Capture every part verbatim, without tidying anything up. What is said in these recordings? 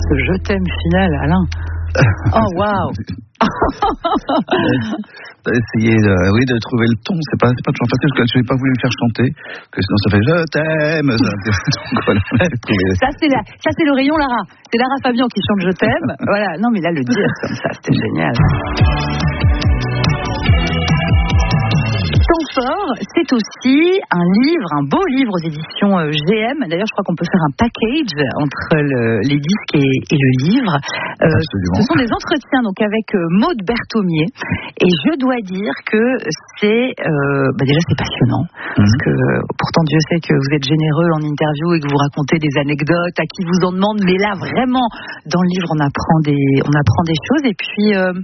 ce je t'aime final, Alain. Oh waouh. Essayer de, oui, de trouver le ton, c'est pas, c'est pas toujours facile parce que je n'ai pas voulu me faire chanter, que sinon ça fait je t'aime. Ça, donc, voilà, ça c'est la, ça c'est le rayon Lara. C'est Lara Fabian qui chante je t'aime. Voilà, non mais là le dire comme ça, c'était génial. Temps fort, c'est aussi un livre, un beau livre aux éditions G M. D'ailleurs, je crois qu'on peut faire un package entre le, les disques et, et le livre. Euh, ce sont des entretiens donc avec Maud Berthomier. Et je dois dire que c'est euh, bah déjà c'est passionnant. Mm-hmm. Parce que pourtant Dieu sait que vous êtes généreux en interview et que vous racontez des anecdotes à qui vous en demande. Mais là, vraiment, dans le livre, on apprend des, on apprend des choses. Et puis, euh,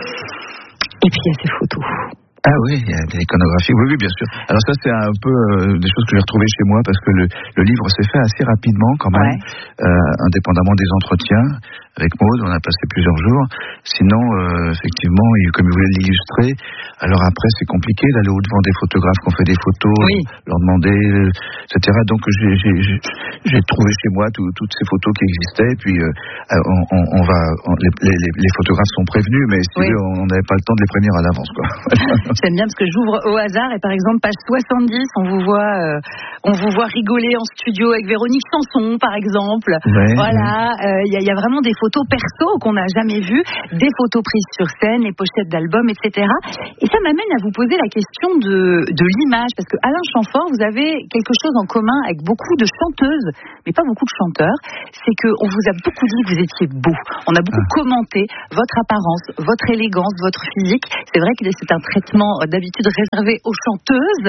et puis il y a ces photos. Ah oui, il y a des iconographies, oui, oui, bien sûr. Alors ça, c'est un peu euh, des choses que j'ai retrouvées chez moi parce que le, le livre s'est fait assez rapidement quand même, ouais. euh, indépendamment des entretiens. Avec Maud, on a passé plusieurs jours. Sinon, euh, effectivement, il, comme il voulait l'illustrer, alors après, c'est compliqué d'aller au-devant des photographes qui ont fait des photos, oui. leur demander, et cetera. Donc, j'ai, j'ai, j'ai, j'ai trouvé chez moi tout, toutes ces photos qui existaient. Puis, euh, on, on, on va, on, les, les, les photographes sont prévenus, mais si oui. on n'avait pas le temps de les prévenir à l'avance, quoi. J'aime bien parce que j'ouvre au hasard et par exemple, page soixante-dix, on vous voit, euh, on vous voit rigoler en studio avec Véronique Sanson, par exemple. Ouais, voilà, il ouais. euh, y, y a vraiment des photos perso qu'on n'a jamais vues, des photos prises sur scène, les pochettes d'albums, et cetera. Et ça m'amène à vous poser la question de, de l'image, parce que Alain Chamfort, vous avez quelque chose en commun avec beaucoup de chanteuses, mais pas beaucoup de chanteurs, c'est qu'on vous a beaucoup dit que vous étiez beau. On a beaucoup ah. commenté votre apparence, votre élégance, votre physique. C'est vrai que c'est un traitement d'habitude réservé aux chanteuses,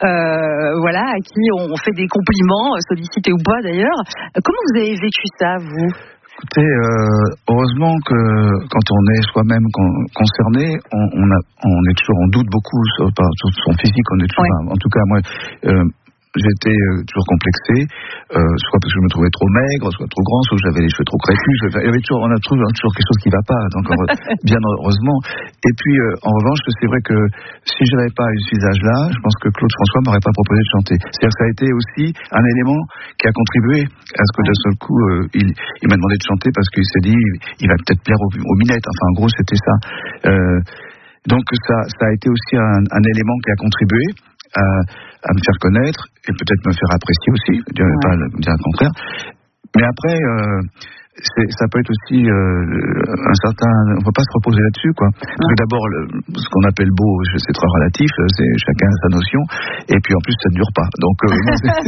euh, voilà, à qui on fait des compliments, sollicités ou pas d'ailleurs. Comment vous avez vécu ça, vous ? Écoutez, euh, heureusement que quand on est soi-même con- concerné, on, on, a, on est toujours, on doute beaucoup sur, sur son physique. On est toujours, ouais. En tout cas, moi, euh, j'étais euh, toujours complexé, euh, soit parce que je me trouvais trop maigre, soit trop grand, soit que j'avais les cheveux trop crépus. Il y avait toujours, on a toujours, toujours quelque chose qui ne va pas. Donc, bien heureusement. Et puis, euh, en revanche, c'est vrai que si je n'avais pas eu ce visage-là, je pense que Claude François m'aurait pas proposé de chanter. C'est-à-dire que ça a été aussi un élément qui a contribué à ce que d'un seul coup, euh, il, il m'a demandé de chanter parce qu'il s'est dit, il va peut-être plaire aux, aux minettes. Enfin, en gros, c'était ça. Euh, donc, ça, ça a été aussi un, un élément qui a contribué à, à me faire connaître et peut-être me faire apprécier aussi, je ne vais pas dire le contraire. Mais après, euh, c'est, ça peut être aussi euh, un certain... On ne peut pas se reposer là-dessus, quoi. Parce que d'abord, le, ce qu'on appelle beau, c'est très relatif, c'est chacun a sa notion, et puis en plus, ça ne dure pas. Donc, euh,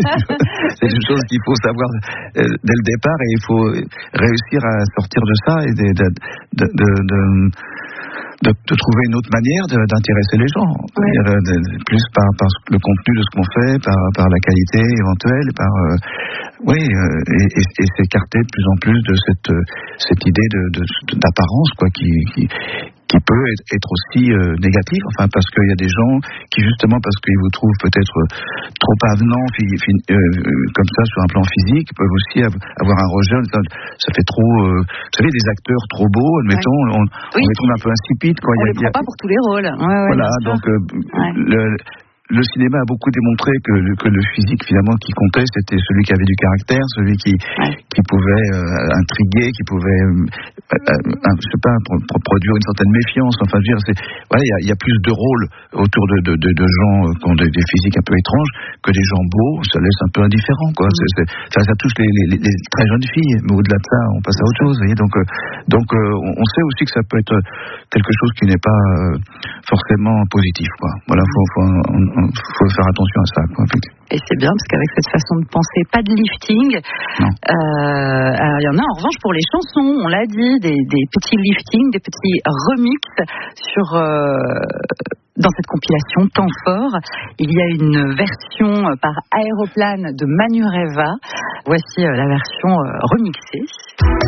c'est, c'est une chose qu'il faut savoir euh, dès le départ, et il faut réussir à sortir de ça et de... de, de, de, de De, de trouver une autre manière de, d'intéresser les gens, ouais. de, de, plus par, par le contenu de ce qu'on fait, par, par la qualité éventuelle, par euh, oui, euh, et, et, et s'écarter de plus en plus de cette, cette idée de, de, d'apparence, quoi, qui, qui, qui peut être aussi euh, négative, enfin parce qu'il y a des gens qui justement parce qu'ils vous trouvent peut-être trop avenants fi, fi, euh, comme ça sur un plan physique, peuvent aussi avoir un rejet. Ça, ça fait trop, euh, vous savez, des acteurs trop beaux, admettons, ouais. on, oui, on les trouve un peu insipides. Quoi. On ne les prend a... pas pour tous les rôles. Ouais, ouais, voilà, donc euh, ouais. le, le cinéma a beaucoup démontré que, que le physique finalement qui comptait, c'était celui qui avait du caractère, celui qui, ouais. qui pouvait euh, intriguer, qui pouvait, euh, euh, je sais pas, pro- pro- produire une certaine méfiance. Enfin, je veux dire, c'est, voilà, il y a, y a plus de rôles autour de, de, de, de gens qui ont des, des physiques un peu étranges que des gens beaux. Ça laisse un peu indifférent, quoi. C'est, c'est, ça, ça touche les, les, les très jeunes filles, mais au-delà de ça, on passe à autre chose. Vous voyez, donc, euh, donc, euh, on sait aussi que ça peut être quelque chose qui n'est pas euh, forcément positif, quoi. Voilà, faut, faut, on, on, faut faire attention à ça, quoi. Et c'est bien, parce qu'avec cette façon de penser, pas de lifting. Non. Euh, alors, il y en a en revanche pour les chansons, on l'a dit, des, des petits liftings, des petits remixes sur... Euh, dans cette compilation Temps fort, il y a une version par Aéroplane de Manureva. Voici la version remixée.